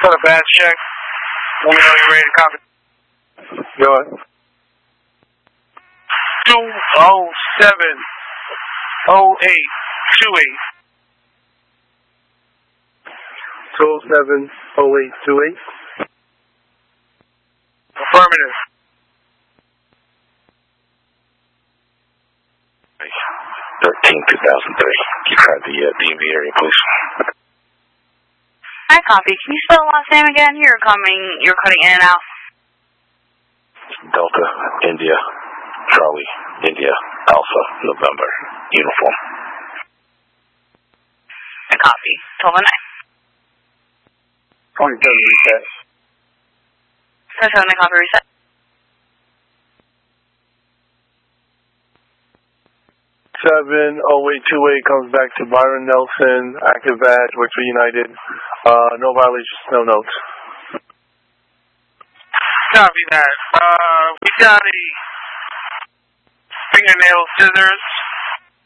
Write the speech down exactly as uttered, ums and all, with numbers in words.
Got a badge check. Let me know you're ready to copy. Go ahead. two oh seven oh eight two eight. two oh seven oh eight two eight. Affirmative. thirteen two thousand three. Keep track of the uh, D M V area, please. I copy. Can you spell the last name again? You're coming, you're cutting in and out. Delta, India, Charlie, India, Alpha, November, uniform. I copy. twelve oh nine. twenty-seven reset. twenty-seven, I copy, reset. seven oh eight two eight comes back to Byron Nelson, active badge, works for United. Uh, no violations, no notes. Copy that. Uh, we got a fingernail scissors